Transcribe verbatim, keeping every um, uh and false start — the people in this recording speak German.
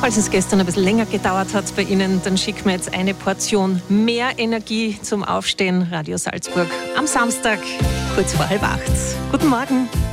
Falls es gestern ein bisschen länger gedauert hat bei Ihnen, dann schicken wir jetzt eine Portion mehr Energie zum Aufstehen. Radio Salzburg am Samstag, kurz vor halb acht. Guten Morgen.